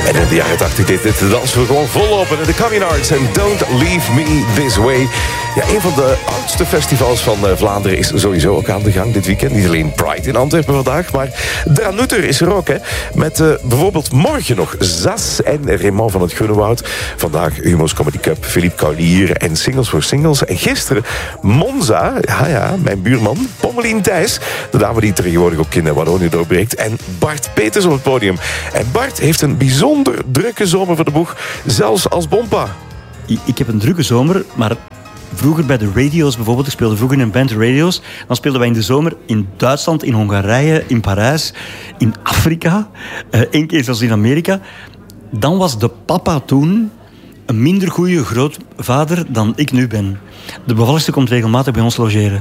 En in de jaren 80 deed dit de dans gewoon volop. En de Communards en Don't Leave Me This Way. Ja, een van de oudste festivals van Vlaanderen is sowieso ook aan de gang dit weekend. Niet alleen Pride in Antwerpen vandaag, maar Dranouter is er ook. Hè. Met bijvoorbeeld morgen nog Zas en Raymond van het Groenewoud. Vandaag Humo's Comedy Cup, Philippe Kaulier en Singles for Singles. En gisteren Monza, ja, mijn buurman, Pommelien Thijs. De dame die tegenwoordig ook in Wallonië doorbreekt. En Bart Peters op het podium. En Bart heeft een bijzonder drukke zomer voor de boeg, zelfs als bompa. Ik heb een drukke zomer, maar vroeger bij de radio's bijvoorbeeld, ik speelde vroeger in een band, de radio's, dan speelden wij in de zomer in Duitsland, in Hongarije, in Parijs, in Afrika, 1 keer zelfs in Amerika. Dan was de papa toen een minder goede grootvader dan ik nu ben. De bevalligste komt regelmatig bij ons logeren.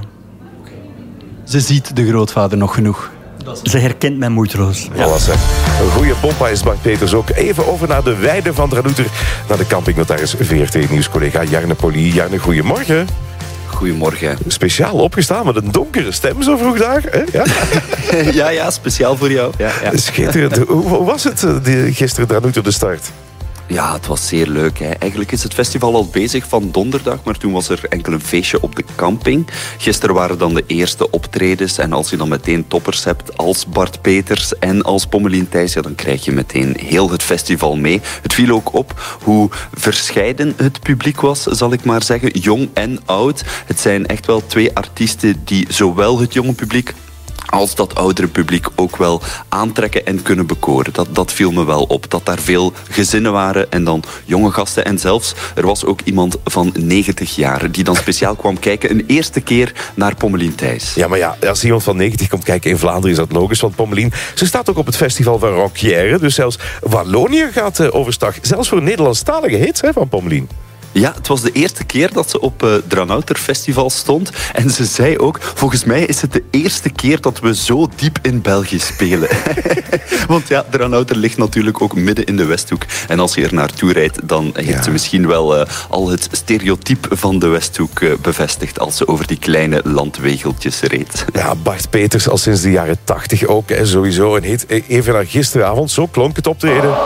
Ze ziet de grootvader nog genoeg. Ze herkent mijn moeitroos. Ja. Een goede bompa is Bart Peters ook. Even over naar de weide van Dranouter, naar de campingnotaris VRT-nieuwscollega Jarne Polie. Jarne, goedemorgen. Goedemorgen. Speciaal opgestaan met een donkere stem zo vroeg daar. Hè? Ja? ja, speciaal voor jou. Ja. Schitterend. Hoe was het gisteren Dranouter de start? Ja, het was zeer leuk. Hè. Eigenlijk is het festival al bezig van donderdag, maar toen was er enkel een feestje op de camping. Gisteren waren dan de eerste optredens en als je dan meteen toppers hebt als Bart Peters en als Pommelien Thijs, ja, dan krijg je meteen heel het festival mee. Het viel ook op hoe verscheiden het publiek was, zal ik maar zeggen. Jong en oud. Het zijn echt wel 2 artiesten die zowel het jonge publiek als dat oudere publiek ook wel aantrekken en kunnen bekoren. Dat viel me wel op. Dat daar veel gezinnen waren en dan jonge gasten. En zelfs, er was ook iemand van 90 jaar die dan speciaal kwam kijken een eerste keer naar Pommelien Thijs. Ja, maar ja, als iemand van 90 komt kijken in Vlaanderen is dat logisch, want Pommelien, ze staat ook op het festival van Ronquière, dus zelfs Wallonië gaat overstag. Zelfs voor Nederlandstalige hits van Pommelien. Ja, het was de eerste keer dat ze op Dranouter Festival stond. En ze zei ook, volgens mij is het de eerste keer dat we zo diep in België spelen. Want ja, Dranouter ligt natuurlijk ook midden in de Westhoek. En als je er naartoe rijdt, dan heeft ze misschien wel al het stereotype van de Westhoek bevestigd als ze over die kleine landwegeltjes reed. Ja, Bart Peters al sinds de jaren 80 ook. Sowieso een hit. Even naar gisteravond, zo klonk het optreden.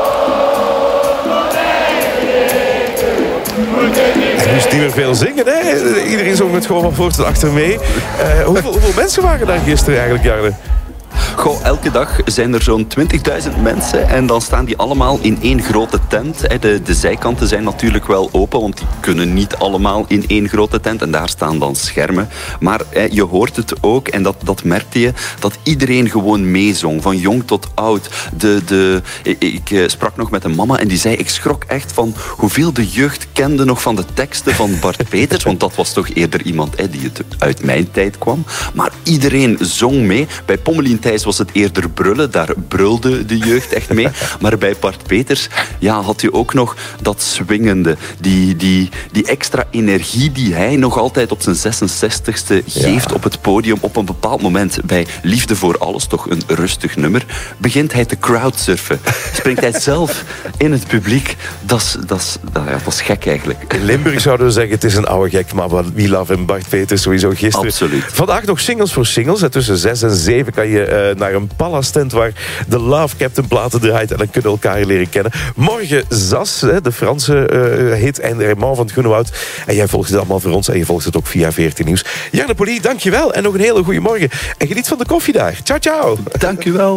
En nu is het niet meer veel zingen, hè? Iedereen zong het gewoon van voor tot achter mee. Hoeveel mensen waren daar gisteren eigenlijk, Jarne? Goh, elke dag zijn er zo'n 20.000 mensen en dan staan die allemaal in één grote tent. De zijkanten zijn natuurlijk wel open, want die kunnen niet allemaal in één grote tent. En daar staan dan schermen. Maar je hoort het ook, en dat merkte je, dat iedereen gewoon meezong. Van jong tot oud. Ik sprak nog met een mama en die zei, ik schrok echt van hoeveel de jeugd kende nog van de teksten van Bart Peters. Want dat was toch eerder iemand die het uit mijn tijd kwam. Maar iedereen zong mee. Bij Pommelien Thijs was het eerder brullen, daar brulde de jeugd echt mee. Maar bij Bart Peters had je ook nog dat swingende, die extra energie die hij nog altijd op zijn 66ste geeft op het podium. Op een bepaald moment, bij Liefde voor Alles, toch een rustig nummer, begint hij te crowdsurfen. Springt hij zelf in het publiek. Dat is gek eigenlijk. In Limburg zouden we zeggen, het is een oude gek, maar we love hem, Bart Peters sowieso gisteren. Absoluut. Vandaag nog Singles voor Singles. Tussen 6 en 7 kan je naar een Palace-tent waar de Love Captain platen draait en dan kunnen we elkaar leren kennen. Morgen Zas, de Franse hit, en Raymond van het Groenewoud. En jij volgt het allemaal voor ons en je volgt het ook via VRT Nieuws. Jarne Polie, dankjewel en nog een hele goede morgen. En geniet van de koffie daar. Ciao, ciao. Dankjewel.